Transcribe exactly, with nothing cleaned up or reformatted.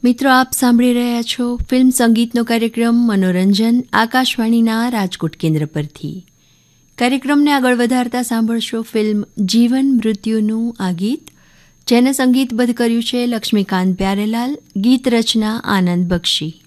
મિત્રો, આપ સાંભળી રહ્યા છો ફિલ્મ સંગીતનો કાર્યક્રમ મનોરંજન આકાશવાણીના રાજકોટ કેન્દ્ર પરથી. કાર્યક્રમને આગળ વધારતા સાંભળશો ફિલ્મ જીવન મૃત્યુનું આ ગીત, જેને સંગીતબદ્ધ કર્યું છે લક્ષ્મીકાંત પ્યારેલાલ, ગીત રચના આનંદ બક્ષી.